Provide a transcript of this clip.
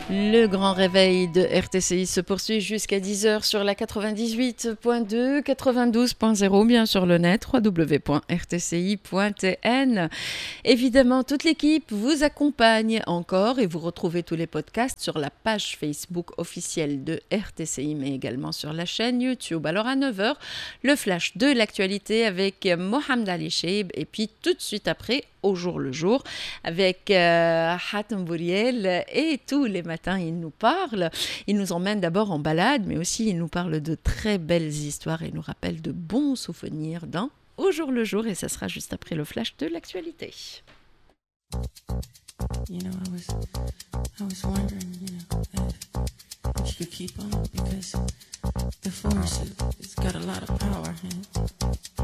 Le grand réveil de RTCI se poursuit jusqu'à 10h sur la 98.2, 92.0, bien sur le net, www.rtci.tn. Évidemment, toute l'équipe vous accompagne encore et vous retrouvez tous les podcasts sur la page Facebook officielle de RTCI, mais également sur la chaîne YouTube. Alors à 9h, le flash de l'actualité avec Mohamed Ali Cheib et puis tout de suite après, au jour le jour, avec Hatem Bouriel et tous les matins, il nous parle. Il nous emmène d'abord en balade, mais aussi il nous parle de très belles histoires et nous rappelle de bons souvenirs dans Au jour le jour et ça sera juste après le flash de l'actualité. You know, I was wondering, if you could keep on because the force, it's got a lot of power.